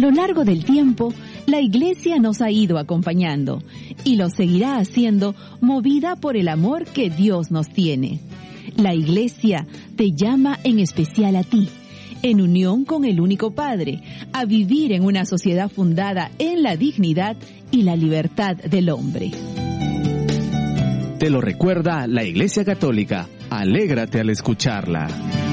lo largo del tiempo, la Iglesia nos ha ido acompañando y lo seguirá haciendo, movida por el amor que Dios nos tiene. La Iglesia te llama en especial a ti, en unión con el único Padre, a vivir en una sociedad fundada en la dignidad y la libertad del hombre. Te lo recuerda la Iglesia Católica. Alégrate al escucharla.